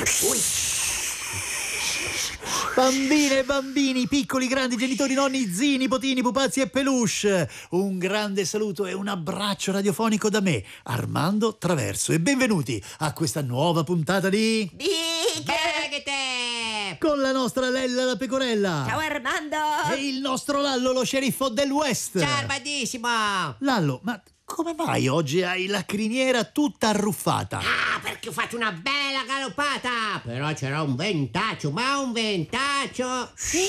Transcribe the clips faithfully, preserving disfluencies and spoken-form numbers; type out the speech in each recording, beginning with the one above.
Bambine e bambini, piccoli, grandi, genitori, nonni, zii, nipotini, pupazzi e peluche, un grande saluto e un abbraccio radiofonico da me, Armando Traverso, e benvenuti a questa nuova puntata di Bighete! con la nostra Lella la pecorella. Ciao Armando! E il nostro Lallo, lo sceriffo del West. Ciao Armandissimo! Lallo, ma come mai oggi hai la criniera tutta arruffata? Ah, perché ho fatto una bella galoppata! Però c'era un ventaccio, ma un ventaccio!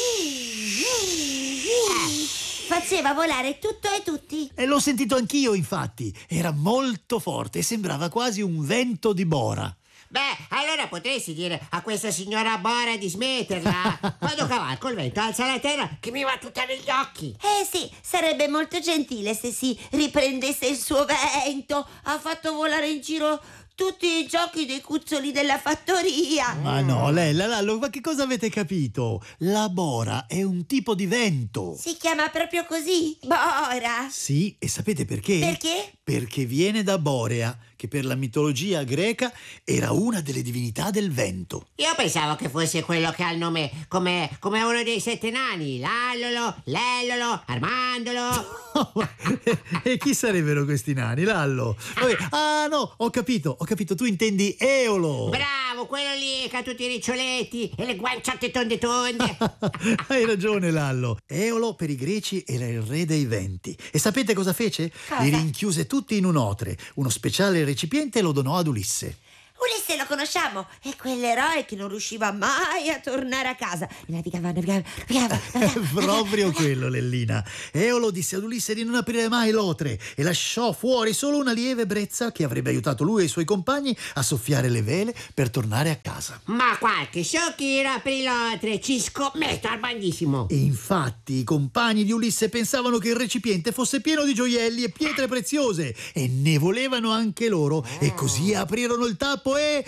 Faceva volare tutto e tutti. E l'ho sentito anch'io, infatti. Era molto forte e sembrava quasi un vento di bora. Beh, allora potresti dire a questa signora Bora di smetterla. Quando cavalco il vento alza la terra che mi va tutta negli occhi. Eh sì, sarebbe molto gentile se si riprendesse il suo vento. Ha fatto volare in giro tutti i giochi dei cuccioli della fattoria. Ma no, Lella, Lallo, ma che cosa avete capito? La bora è un tipo di vento. Si chiama proprio così? Bora. Sì, e sapete perché? Perché? Perché viene da Borea, che per la mitologia greca era una delle divinità del vento. Io pensavo che fosse quello che ha il nome come, come uno dei sette nani. Lallolo, Lellolo, Armandolo. E chi sarebbero questi nani, Lallo? Vabbè, ah no, ho capito, ho capito, tu intendi Eolo. Bravo, quello lì che ha tutti i riccioletti e le guanciotte tonde tonde. Hai ragione, Lallo. Eolo per i greci era il re dei venti. E sapete cosa fece? Cosa? Li rinchiuse tutti in un otre, uno speciale recipiente, e lo donò ad Ulisse. Ulisse lo conosciamo, è quell'eroe che non riusciva mai a tornare a casa. Navigava, navigava, navigava, navigava. Proprio quello, Lellina. Eolo disse ad Ulisse di non aprire mai l'otre e lasciò fuori solo una lieve brezza che avrebbe aiutato lui e i suoi compagni a soffiare le vele per tornare a casa. Ma qualche sciocchino apri l'otre, ci scommetto Armandissimo. E infatti i compagni di Ulisse pensavano che il recipiente fosse pieno di gioielli e pietre preziose e ne volevano anche loro, e così aprirono il tappo e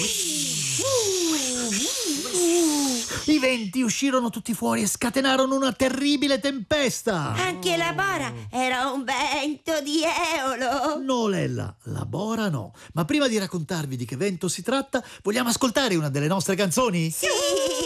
i venti uscirono tutti fuori e scatenarono una terribile tempesta. Anche la Bora era un vento di Eolo. No, Lella, la bora no. Ma prima di raccontarvi di che vento si tratta, vogliamo ascoltare una delle nostre canzoni? Sì!